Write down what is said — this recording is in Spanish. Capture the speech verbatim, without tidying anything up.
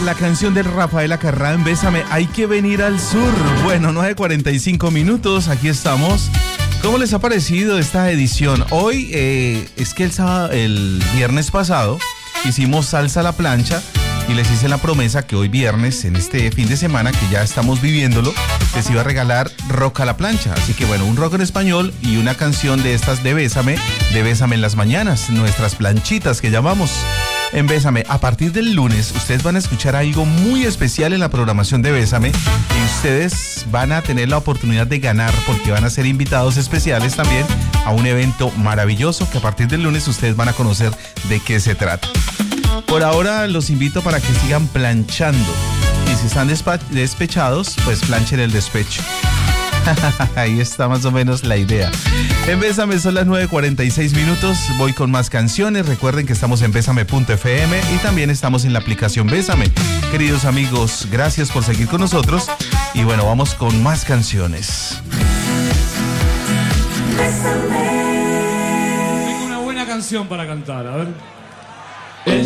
la canción de Rafael Acarrá, Bésame, hay que venir al sur. Bueno, nueve cuarenta y cinco minutos, aquí estamos. ¿Cómo les ha parecido esta edición? Hoy eh, es que el, sábado, el viernes pasado hicimos salsa a la plancha y les hice la promesa que hoy viernes, en este fin de semana que ya estamos viviéndolo, les iba a regalar rock a la plancha. Así que bueno, un rock en español y una canción de estas de Bésame, de Bésame en las mañanas, nuestras planchitas que llamamos. En Bésame, a partir del lunes, ustedes van a escuchar algo muy especial en la programación de Bésame y ustedes van a tener la oportunidad de ganar porque van a ser invitados especiales también a un evento maravilloso que a partir del lunes ustedes van a conocer de qué se trata. Por ahora los invito para que sigan planchando y si están despa- despechados, pues planchen el despecho. Ahí está más o menos la idea. En Bésame son las nueve cuarenta y seis minutos. Voy con más canciones. Recuerden que estamos en bésame punto efe eme y también estamos en la aplicación Bésame. Queridos amigos, gracias por seguir con nosotros. Y bueno, vamos con más canciones. Tengo una buena canción para cantar, a ver.